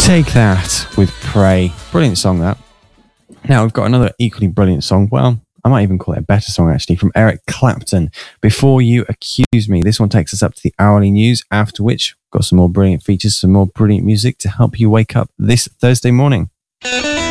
Take That with Prey. Brilliant song, that. Now, we've got another equally brilliant song. Well, I might even call it a better song, actually, from Eric Clapton. Before You Accuse Me. This one takes us up to the hourly news, after which we've got some more brilliant features, some more brilliant music to help you wake up this Thursday morning.